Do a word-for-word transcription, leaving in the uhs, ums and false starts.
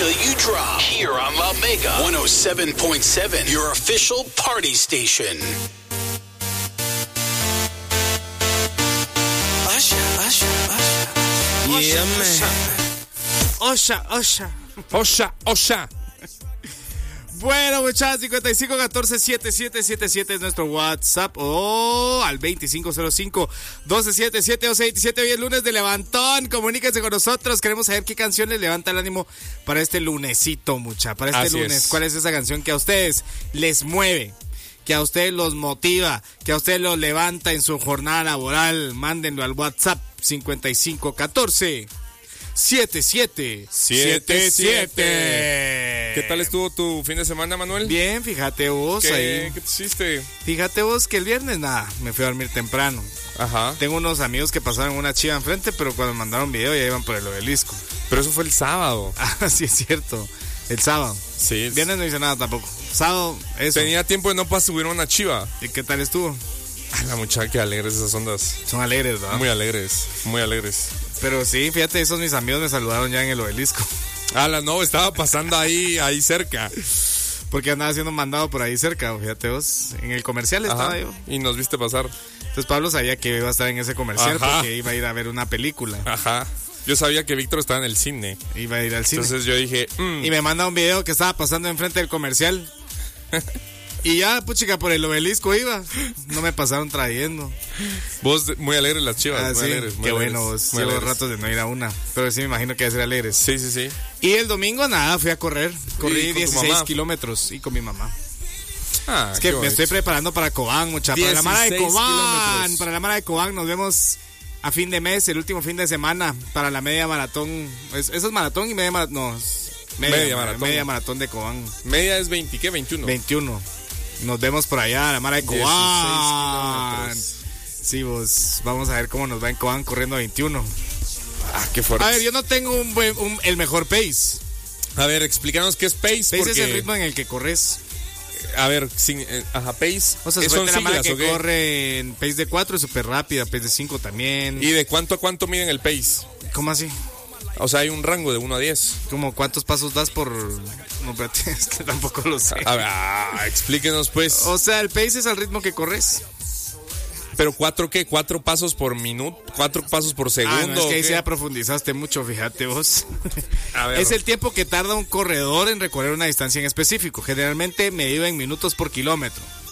till you drop. Here on La Mega one oh seven point seven, your official party station. Usher, usher, usher. Yeah, man. Osha, Osha. Osha, Osha. Bueno, muchachos, cincuenta y cinco catorce setenta y siete setenta y siete es nuestro WhatsApp. O oh, al veinticinco cero cinco doce setenta y siete doce veintisiete. Hoy es lunes de levantón. Comuníquense con nosotros. Queremos saber qué canción les levanta el ánimo para este lunesito, mucha. Para este Así lunes. es. ¿Cuál es esa canción que a ustedes les mueve? Que a ustedes los motiva, que a ustedes los levanta en su jornada laboral. Mándenlo al WhatsApp cincuenta y cinco catorce setenta y siete setenta y siete. ¿Qué tal estuvo tu fin de semana, Manuel? Bien, fíjate vos ¿Qué, ahí. ¿Qué te hiciste? Fíjate vos que el viernes nada, me fui a dormir temprano. Ajá. Tengo unos amigos que pasaron una chiva enfrente, pero cuando me mandaron video ya iban por el obelisco. Pero eso fue el sábado. Ah, sí es cierto. El sábado. Sí. El viernes no hice nada tampoco. Sábado, eso. Tenía tiempo de no para subir una chiva. ¿Y qué tal estuvo? Ay, la muchacha, qué alegres esas ondas. Son alegres, ¿verdad? Muy alegres, muy alegres. Pero sí, fíjate, esos mis amigos me saludaron ya en el obelisco. Ah, la no, estaba pasando ahí, ahí cerca. Porque andaba haciendo un mandado por ahí cerca, fíjate vos. En el comercial estaba Ajá. yo. Y nos viste pasar. Entonces Pablo sabía que iba a estar en ese comercial. Ajá. Porque iba a ir a ver una película. Ajá. Yo sabía que Víctor estaba en el cine. Iba a ir al cine. Entonces yo dije, mm. Y me manda un video que estaba pasando enfrente del comercial. Y ya, puchica, por el obelisco iba. No me pasaron trayendo. Vos, muy alegres las chivas. Ah, muy sí. alegres, muy Qué alegres, bueno, vos. muy Llevo alegres. ratos de no ir a una. Pero sí me imagino que debe ser alegres. Sí, sí, sí. Y el domingo, nada, fui a correr. Corrí ¿Y con tu dieciséis mamá? kilómetros. Y con mi mamá. Ah, Es que qué me bonito. estoy preparando para Cobán, mucha. Para la Mara de dieciséis Cobán. kilómetros. Para la Mara de Cobán nos vemos a fin de mes, el último fin de semana. Para la media maratón. Es- Eso es maratón y media maratón. No, es media, Media maratón. Media maratón de Cobán. Media es veinte, ¿qué? veintiuno. veintiuno. Nos vemos por allá, la Mara de dieciséis Cobán. kilómetros. Sí, vos. Vamos a ver cómo nos va en Cobán corriendo veintiuno. Ah, qué fuerte. A ver, yo no tengo un buen, un- el mejor pace. A ver, explícanos qué es pace. Pace porque, es el ritmo en el que corres. A ver, sin, eh, ajá, pace. O sea, ¿son suerte la Mara siglas que o qué? corre en pace de cuatro es súper rápida, pace de cinco también. ¿Y de cuánto a cuánto miden el pace? ¿Cómo así? O sea, hay un rango de uno a diez. ¿Cómo cuántos pasos das por...? No, espérate, es que tampoco lo sé. A ver, ah, explíquenos pues. O sea, el pace es el ritmo que corres. ¿Pero cuatro qué? ¿Cuatro pasos por minuto? ¿Cuatro pasos por segundo? Ah, no, es que ahí ¿o sí qué? ya profundizaste mucho, fíjate vos. A ver. Es el tiempo que tarda un corredor en recorrer una distancia en específico, generalmente medido en minutos por kilómetro.